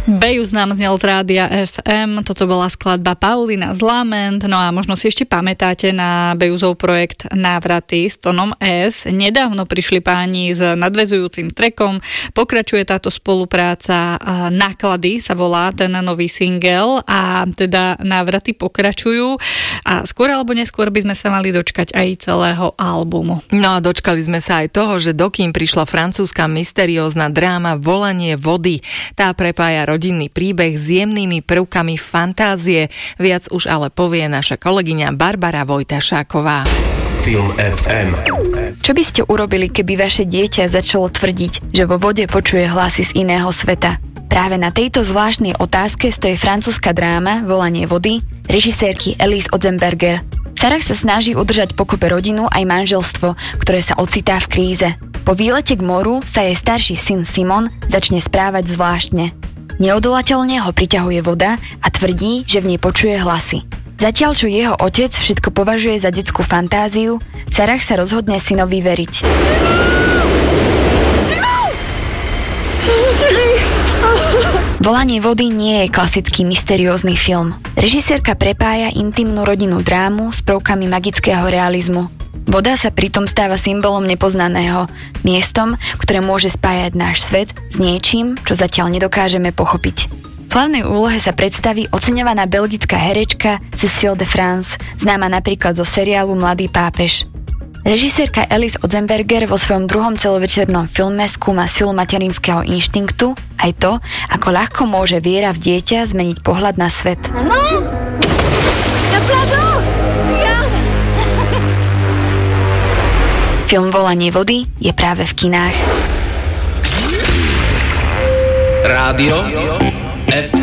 Bejus nám znel z Rádia FM, toto bola skladba Paulina z Lament, no a možno si ešte pamätáte na Bejusov projekt Návraty s Tonom S. Nedávno prišli páni s nadväzujúcim trackom, pokračuje táto spolupráca, Náklady sa volá ten nový single a teda návraty pokračujú a skôr alebo neskôr by sme sa mali dočkať aj celého albumu. No a dočkali sme sa aj toho, že do kín prišla francúzska mysteriózna dráma Volanie vody. Tá prepája rodinný príbeh s jemnými prvkami fantázie. Viac už ale povie naša kolegyňa Barbara Vojtašáková. Film FM. Čo by ste urobili, keby vaše dieťa začalo tvrdiť, že vo vode počuje hlasy z iného sveta? Práve na tejto zvláštnej otázke stojí francúzska dráma Volanie vody režisérky Elise Ozenberger. Sarah sa snaží udržať pokope rodinu aj manželstvo, ktoré sa ocitá v kríze. Po výlete k moru sa jej starší syn Simon začne správať zvláštne. Neodolateľne ho priťahuje voda a tvrdí, že v nej počuje hlasy. Zatiaľ, čo jeho otec všetko považuje za detskú fantáziu, Sarah sa rozhodne synovi veriť. Volanie vody nie je klasický mysteriózny film. Režisérka prepája intimnú rodinnú drámu s prvkami magického realizmu. Voda sa pritom stáva symbolom nepoznaného, miestom, ktoré môže spájať náš svet s niečím, čo zatiaľ nedokážeme pochopiť. V hlavnej úlohe sa predstaví oceňovaná belgická herečka Cécile de France, známa napríklad zo seriálu Mladý pápež. Režisérka Elise Ozenberger vo svojom druhom celovečernom filme skúma silu materinského inštinktu, aj to, ako ľahko môže viera v dieťa zmeniť pohľad na svet. Film Volanie vody je práve v kinách. Rádio FM.